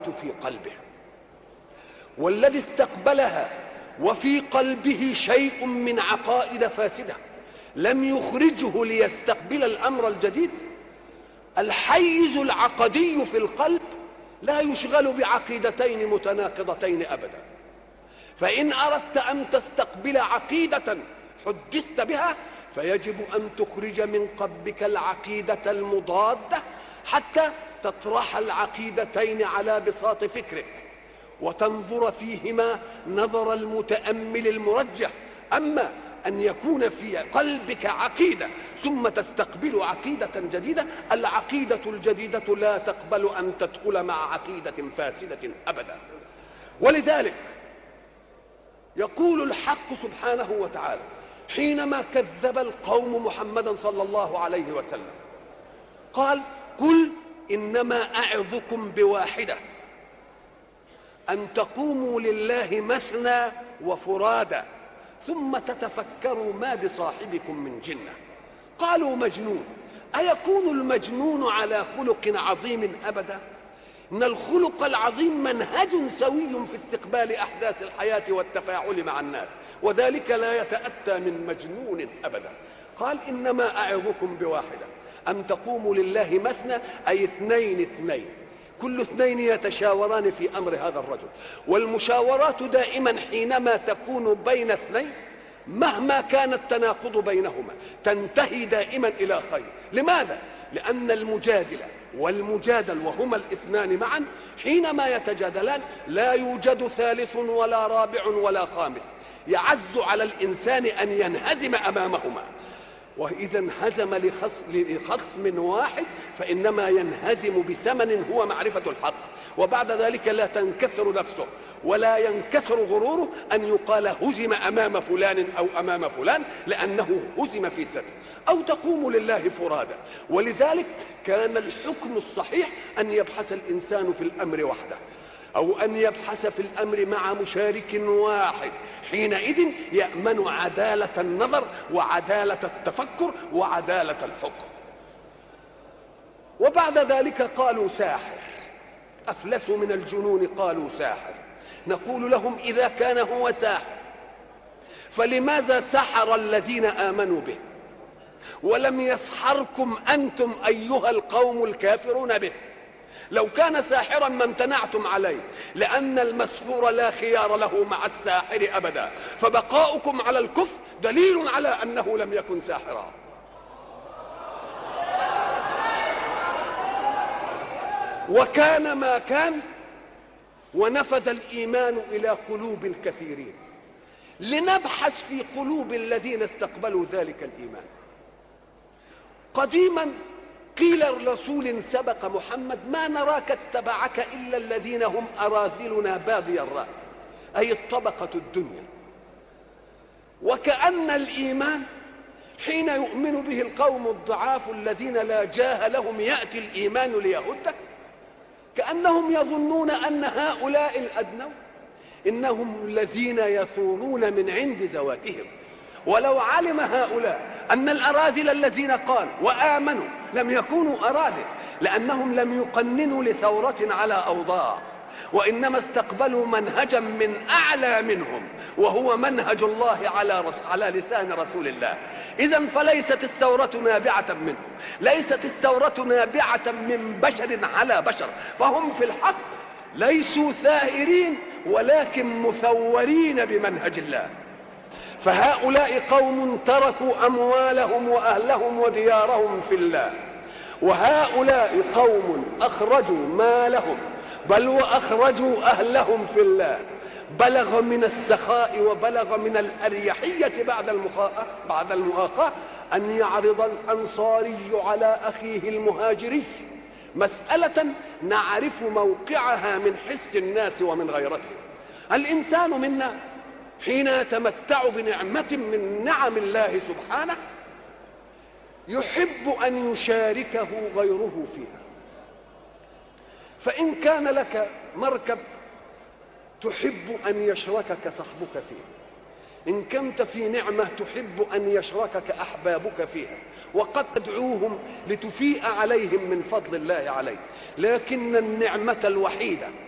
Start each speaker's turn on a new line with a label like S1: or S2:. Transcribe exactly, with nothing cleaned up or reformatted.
S1: في قلبه، والذي استقبلها وفي قلبه شيء من عقائد فاسدة لم يخرجه ليستقبل الأمر الجديد. الحيز العقدي في القلب لا يشغل بعقيدتين متناقضتين أبدا، فإن أردت أن تستقبل عقيدة حدثت بها فيجب أن تخرج من قلبك العقيدة المضادة حتى تطرح العقيدتين على بساط فكرك وتنظر فيهما نظر المتأمل المرجح. أما أن يكون في قلبك عقيدة ثم تستقبل عقيدة جديدة، العقيدة الجديدة لا تقبل أن تدخل مع عقيدة فاسدة أبدا. ولذلك يقول الحق سبحانه وتعالى حينما كذب القوم محمدا صلى الله عليه وسلم، قال: قل إنما أعظكم بواحدة أن تقوموا لله مثنى وفرادا ثم تتفكروا ما بصاحبكم من جنة. قالوا مجنون. أيكون المجنون على خلق عظيم أبدا؟ إن الخلق العظيم منهج سوي في استقبال أحداث الحياة والتفاعل مع الناس، وذلك لا يتأتى من مجنون أبدا. قال: إنما أعظكم بواحدة أن تقوموا لله مثنى، أي اثنين اثنين، كل اثنين يتشاوران في أمر هذا الرجل. والمشاورات دائما حينما تكون بين اثنين مهما كان التناقض بينهما تنتهي دائما إلى خير. لماذا؟ لأن المجادلة والمجادل وهما الاثنان معا حينما يتجادلان لا يوجد ثالث ولا رابع ولا خامس، يعز على الإنسان أن ينهزم أمامهما، وإذا انهزم لخصم واحد فإنما ينهزم بثمن هو معرفة الحق، وبعد ذلك لا تنكسر نفسه ولا ينكسر غروره أن يقال هزم أمام فلان أو أمام فلان، لأنه هزم في ستر. أو تقوم لله فرادا. ولذلك كان الحكم الصحيح أن يبحث الإنسان في الأمر وحده، أو أن يبحث في الأمر مع مشارك واحد، حينئذ يأمن عدالة النظر وعدالة التفكر وعدالة الحكم. وبعد ذلك قالوا ساحر، أفلسوا من الجنون قالوا ساحر. نقول لهم: إذا كان هو ساحر فلماذا سحر الذين آمنوا به ولم يسحركم أنتم أيها القوم الكافرون به؟ لو كان ساحرا ما امتنعتم عليه، لأن المسحور لا خيار له مع الساحر أبدا، فبقاؤكم على الكفر دليل على أنه لم يكن ساحرا. وكان ما كان ونفذ الإيمان إلى قلوب الكثيرين، لنبحث في قلوب الذين استقبلوا ذلك الإيمان. قديما قيل الرسول سبق محمد: ما نراك اتبعك إلا الذين هم أراذلنا بادي الرأي، أي الطبقة الدنيا. وكأن الإيمان حين يؤمن به القوم الضعاف الذين لا جاه لهم يأتي الإيمان ليهده، كأنهم يظنون أن هؤلاء الأدنى إنهم الذين يثورون من عند ذواتهم. ولو علم هؤلاء أن الأراذل الذين قالوا وآمنوا لم يكونوا أراذل، لأنهم لم يقننوا لثورة على أوضاع، وإنما استقبلوا منهجا من أعلى منهم، وهو منهج الله على على لسان رسول الله. إذن فليست الثورة نابعة منهم، ليست الثورة نابعة من بشر على بشر، فهم في الحق ليسوا ثائرين ولكن مثورين بمنهج الله. فهؤلاء قوم تركوا أموالهم وأهلهم وديارهم في الله، وهؤلاء قوم أخرجوا مالهم بل وأخرجوا أهلهم في الله. بلغ من السخاء وبلغ من الأريحية بعد المخاء بعد المؤاخاة أن يعرض الأنصاري على أخيه المهاجري مسألة نعرف موقعها من حس الناس ومن غيرتهم. الإنسان منا حين يتمتع بنعمة من نعم الله سبحانه يحب أن يشاركه غيره فيها. فإن كان لك مركب تحب أن يشركك صحبك فيه، إن كنت في نعمة تحب أن يشركك أحبابك فيها، وقد تدعوهم لتفيء عليهم من فضل الله عليه. لكن النعمة الوحيدة